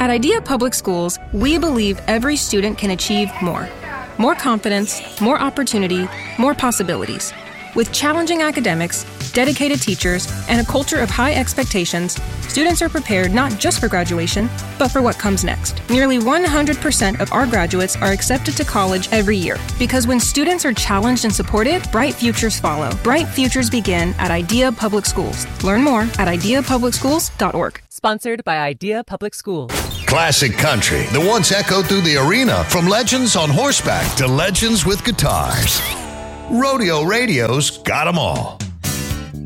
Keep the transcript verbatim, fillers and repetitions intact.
At IDEA Public Schools, we believe every student can achieve more. More confidence, more opportunity, more possibilities. With challenging academics, dedicated teachers, and a culture of high expectations, students are prepared not just for graduation, but for what comes next. Nearly one hundred percent of our graduates are accepted to college every year. Because when students are challenged and supported, bright futures follow. Bright futures begin at IDEA Public Schools. Learn more at idea public schools dot org. Sponsored by IDEA Public Schools. Classic country that once echoed through the arena, from legends on horseback to legends with guitars. Rodeo Radio's got 'em all.